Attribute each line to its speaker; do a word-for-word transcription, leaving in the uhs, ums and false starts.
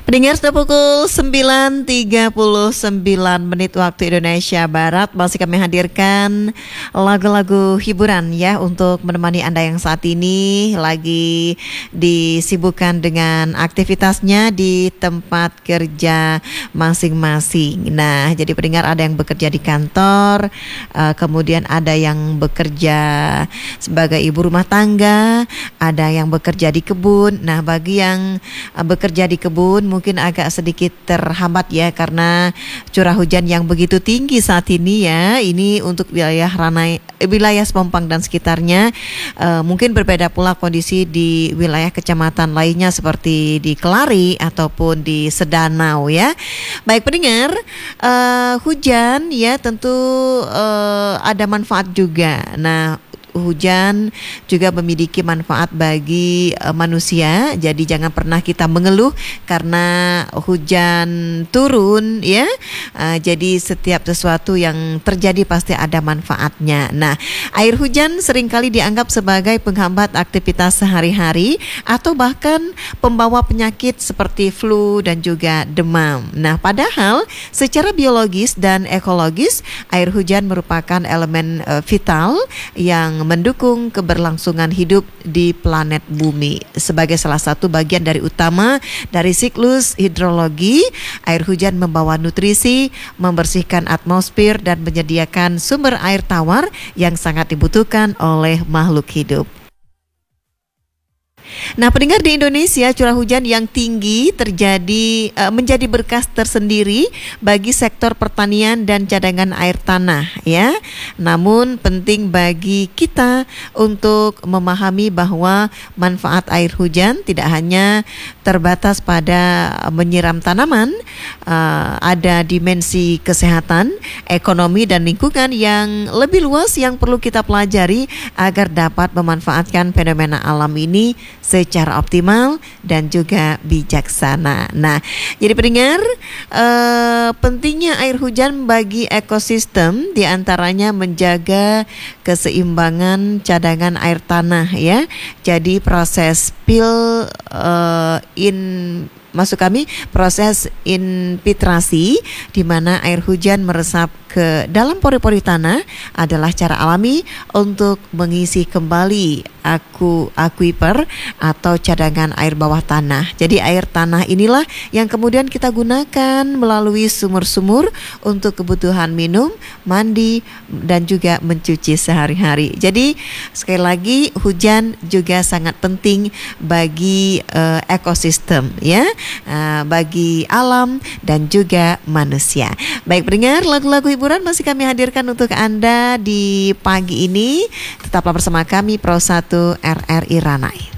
Speaker 1: Pendengar, sudah pukul sembilan tiga puluh sembilan menit waktu Indonesia Barat. Masih kami hadirkan lagu-lagu hiburan ya untuk menemani Anda yang saat ini lagi disibukkan dengan aktivitasnya di tempat kerja masing-masing. Nah, jadi pendengar, ada yang bekerja di kantor, uh, kemudian ada yang bekerja sebagai ibu rumah tangga, ada yang bekerja di kebun. Nah, bagi yang uh, bekerja di kebun mungkin agak sedikit terhambat ya karena curah hujan yang begitu tinggi saat ini ya. Ini untuk wilayah Ranai, wilayah Sepompang dan sekitarnya. Uh, mungkin berbeda pula kondisi di wilayah kecamatan lainnya seperti di Kelari ataupun di Sedanau ya. Baik pendengar, uh, hujan ya tentu uh, ada manfaat juga. Nah, hujan juga memiliki manfaat bagi uh, manusia. Jadi jangan pernah kita mengeluh karena hujan turun ya. Uh, jadi setiap sesuatu yang terjadi pasti ada manfaatnya. Nah, air hujan seringkali dianggap sebagai penghambat aktivitas sehari-hari atau bahkan pembawa penyakit seperti flu dan juga demam. Nah, padahal secara biologis dan ekologis air hujan merupakan elemen uh, vital yang mendukung keberlangsungan hidup di planet bumi. Sebagai salah satu bagian dari utama dari siklus hidrologi, air hujan membawa nutrisi, membersihkan atmosfer dan menyediakan sumber air tawar yang sangat dibutuhkan oleh makhluk hidup. Nah, pendengar, di Indonesia curah hujan yang tinggi terjadi uh, menjadi berkah tersendiri bagi sektor pertanian dan cadangan air tanah ya. Namun penting bagi kita untuk memahami bahwa manfaat air hujan tidak hanya terbatas pada menyiram tanaman, uh, ada dimensi kesehatan, ekonomi dan lingkungan yang lebih luas yang perlu kita pelajari agar dapat memanfaatkan fenomena alam ini secara optimal dan juga bijaksana. Nah, jadi pendengar, eh, pentingnya air hujan bagi ekosistem diantaranya menjaga keseimbangan cadangan air tanah ya. Jadi proses spill eh, in Maksud kami proses infiltrasi di mana air hujan meresap ke dalam pori-pori tanah adalah cara alami untuk mengisi kembali aku aquifer atau cadangan air bawah tanah. Jadi air tanah inilah yang kemudian kita gunakan melalui sumur-sumur untuk kebutuhan minum, mandi dan juga mencuci sehari-hari. Jadi sekali lagi hujan juga sangat penting bagi uh, ekosistem ya. Uh, bagi alam dan juga manusia. Baik pendengar, lagu-lagu hiburan masih kami hadirkan untuk Anda di pagi ini. Tetaplah bersama kami Pro satu R R I Ranai.